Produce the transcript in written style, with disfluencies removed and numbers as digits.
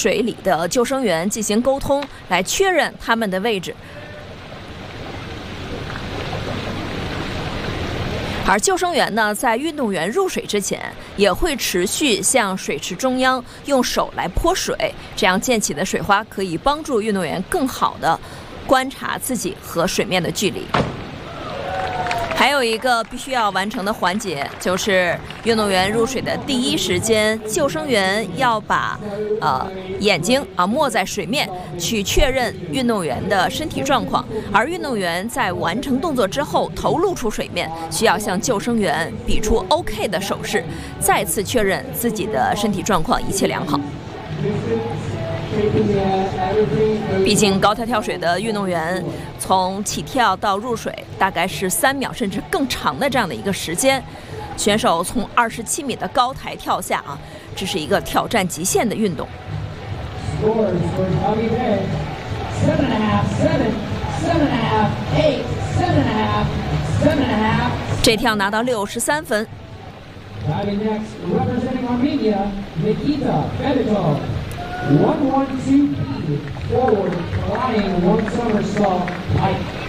水里的救生员进行沟通，来确认他们的位置。而救生员呢，在运动员入水之前，也会持续向水池中央用手来泼水，这样溅起的水花可以帮助运动员更好地观察自己和水面的距离。还有一个必须要完成的环节，就是运动员入水的第一时间，救生员要把眼睛没在水面，去确认运动员的身体状况。而运动员在完成动作之后，头露出水面，需要向救生员比出 OK 的手势，再次确认自己的身体状况一切良好。毕竟高跳跳水的运动员从起跳到入水大概是3秒甚至更长的这样的一个时间，选手从27米的高台跳下这是一个挑战极限的运动。这跳拿到63分。112P forward flying one somersault height.